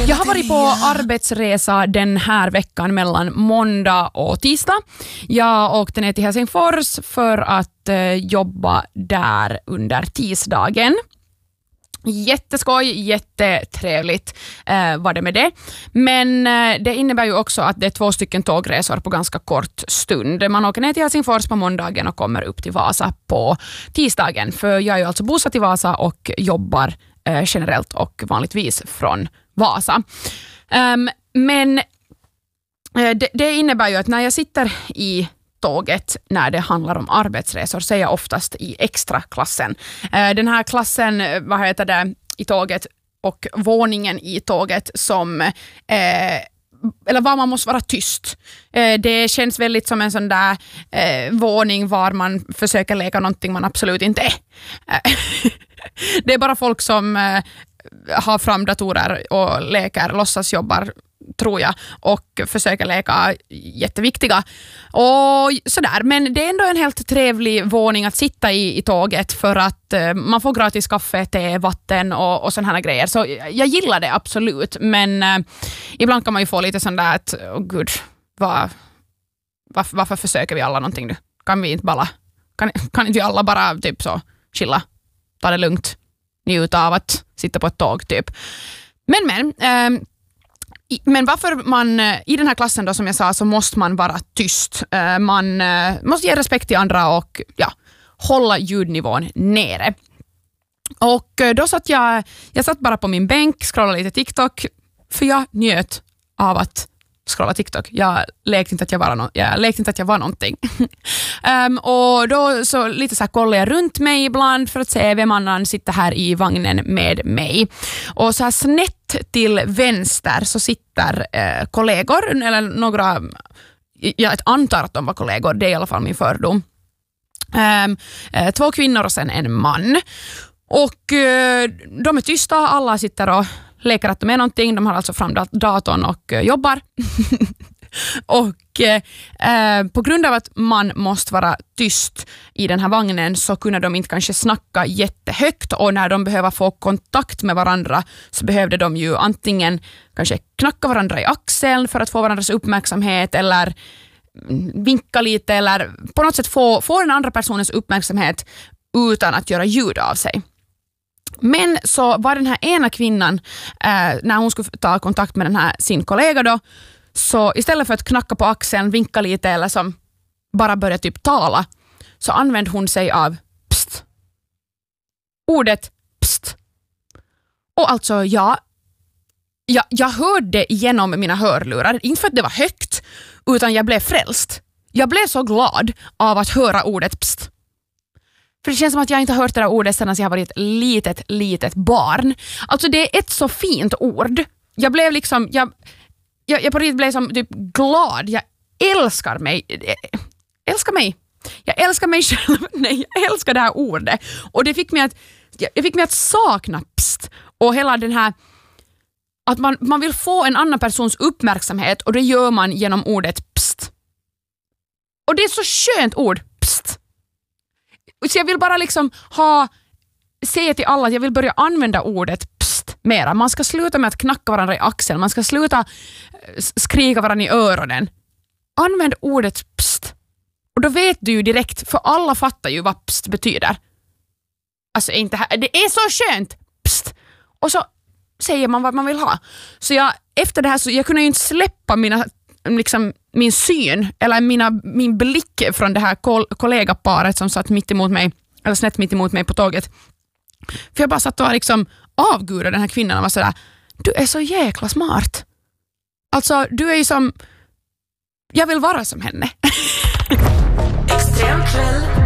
Jag har varit på arbetsresa den här veckan mellan måndag och tisdag. Jag åkte ner till Helsingfors för att jobba där under tisdagen. Jätteskoj, jättetrevligt var det med det. Men det innebär ju också att det är 2 stycken tågresor på ganska kort stund. Man åker ner till Helsingfors på måndagen och kommer upp till Vasa på tisdagen. För jag är ju alltså bosatt i Vasa och jobbar generellt och vanligtvis från Vasa. Men det innebär ju att när jag sitter i tåget när det handlar om arbetsresor så är jag oftast i extra klassen. Den här klassen, i tåget och våningen i tåget som eller var man måste vara tyst. Det känns väldigt som en sån där våning var man försöker leka någonting man absolut inte är. Det är bara folk som har fram datorer och leker, låtsasjobbar, tror jag, och försöker leka jätteviktiga och sådär, men det är ändå en helt trevlig våning att sitta i tåget för att man får gratis kaffe, te, vatten och sådana här grejer, så jag gillar det absolut, men ibland kan man ju få lite sån där att gud, varför försöker vi alla någonting nu? Kan vi inte bara kan inte vi alla bara typ så chilla, ta det lugnt, njuta av att sitta på ett tåg typ. Men varför man i den här klassen då, som jag sa, så måste man vara tyst. Man måste ge respekt till andra och hålla ljudnivån nere. Och då satt jag satt bara på min bänk, scrollade lite TikTok, för jag njöt av att scrolla TikTok. Jag lekte inte att jag var någonting. Och då så lite så här kollade jag runt mig ibland för att se vem annan sitter här i vagnen med mig. Och så här snett till vänster så sitter kollegor, eller några, jag antar att de var kollegor, det är i alla fall min fördom. 2 kvinnor och sen en man. Och de är tysta, alla sitter och leker att de är någonting. De har alltså fram datorn och jobbar. Och på grund av att man måste vara tyst i den här vagnen så kunde de inte kanske snacka jättehögt, och när de behöver få kontakt med varandra så behövde de ju antingen kanske knacka varandra i axeln för att få varandras uppmärksamhet, eller vinka lite, eller på något sätt få den andra personens uppmärksamhet utan att göra ljud av sig. Men så var den här ena kvinnan, när hon skulle ta kontakt med den här sin kollega då, så istället för att knacka på axeln, vinka lite eller som bara börja typ tala, så använde hon sig av pst. Ordet pst. Och alltså jag hörde det genom mina hörlurar, inte för att det var högt, utan jag blev frälst. Jag blev så glad av att höra ordet pst. För det känns som att jag inte har hört det där ordet sedan jag var ett litet barn. Alltså det är ett så fint ord. Jag blev liksom, jag på riktigt blev som typ glad. Jag älskar mig. Jag älskar mig själv. Nej, jag älskar det här ordet. Och det fick mig att sakna pst. Och hela den här, att man vill få en annan persons uppmärksamhet, och det gör man genom ordet pst. Och det är så skönt ord, pst. Så jag vill bara liksom säga till alla att jag vill börja använda ordet pst mera. Man ska sluta med att knacka varandra i axeln. Man ska sluta skrika varandra i öronen. Använd ordet pst. Och då vet du ju direkt, för alla fattar ju vad pst betyder. Alltså inte här, det är så skönt, pst. Och så säger man vad man vill ha. Så efter det här så jag kunde ju inte släppa min syn eller min blick från det här kollegaparet som satt mitt emot mig, eller snett mitt emot mig på tåget. För jag bara satt och liksom avgudade den här kvinnan och var sådär, du är så jäkla smart. Alltså du är ju som, jag vill vara som henne. Extrem kväll.